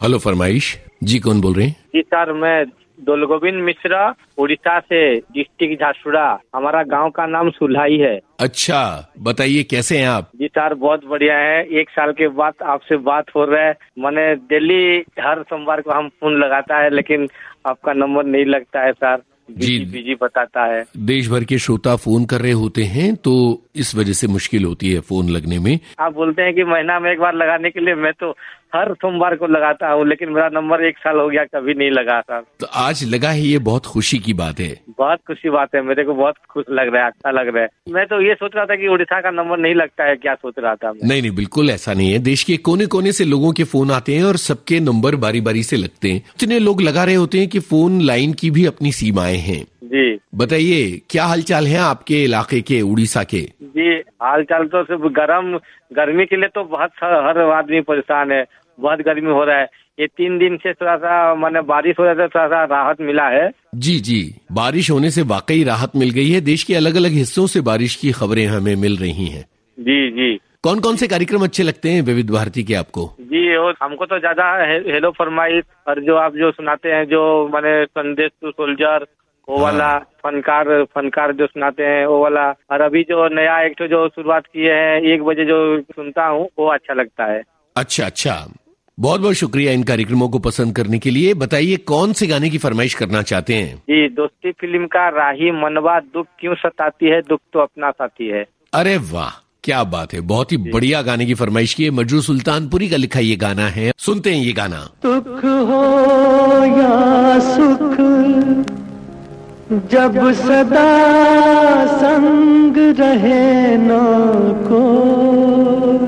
Hello फरमाइश जी, कौन बोल रहे हैं? जी सर, मैं दौलगोविंद मिश्रा, उड़ीसा से, डिस्ट्रिक्ट झारसुगुड़ा। हमारा गांव का नाम सुल्हाई है। अच्छा, बताइए कैसे हैं आप? जी सर, बहुत बढ़िया है। 1 साल के बाद आपसे बात हो रहा है। मैंने दिल्ली हर सोमवार को हम फोन लगाता है, लेकिन आपका नंबर नहीं लगता है सर, बिजी बताता है। देश भर के श्रोता फोन कर रहे होते हैं, तो इस वजह से मुश्किल होती है फोन लगने में। आप बोलते हैं कि महीना में एक बार लगाने के लिए, मैं तो हर सोमवार को लगाता हूँ, लेकिन मेरा नंबर 1 साल हो गया, कभी नहीं लगा सर। तो आज लगा है, ये बहुत खुशी की बात है। बहुत खुशी बात है, मेरे को बहुत खुश लग रहा है, अच्छा लग रहा है। मैं तो ये सोच रहा था कि उड़ीसा का नंबर नहीं लगता है, क्या सोच रहा था मैं। नहीं, बिल्कुल ऐसा नहीं है। देश के कोने कोने से लोगों के फोन आते हैं और सबके नंबर बारी बारी से लगते हैं। इतने लोग लगा रहे होते हैं कि फोन लाइन की भी अपनी सीमाएं हैं। जी बताइए, क्या हालचाल है आपके इलाके के, उड़ीसा के? जी, हालचाल तो सिर्फ गर्मी के लिए तो बहुत हर आदमी परेशान है। बहुत गर्मी हो रहा है। ये 3 दिन से थोड़ा सा मैंने बारिश हो रहा था, थोड़ा सा राहत मिला है। जी, बारिश होने से वाकई राहत मिल गई है। देश के अलग अलग हिस्सों से बारिश की खबरें हमें मिल रही हैं। जी। कौन कौन से कार्यक्रम अच्छे लगते हैं विविध भारती के आपको? जी, हमको तो ज्यादा हेलो फरमाइश, और जो आप जो सुनाते हैं, जो मैंने संदेश टू सोल्जर, वो वाला फनकार जो सुनाते हैं, वो वाला। और अभी जो नया एक जो शुरुआत किए हैं 1 बजे जो सुनता हूँ, वो अच्छा लगता है। अच्छा, बहुत बहुत शुक्रिया इन कार्यक्रमों को पसंद करने के लिए। बताइए, कौन से गाने की फरमाइश करना चाहते हैं? जी, दोस्ती फिल्म का राही मनवा, दुख क्यों सताती है, दुख तो अपना साथी है। अरे वाह, क्या बात है, बहुत ही बढ़िया गाने की फरमाइश की है। मजरू सुल्तानपुरी का लिखा ये गाना है, सुनते हैं ये गाना। दुख हो या सुख, जब सदा संग रहे ना को,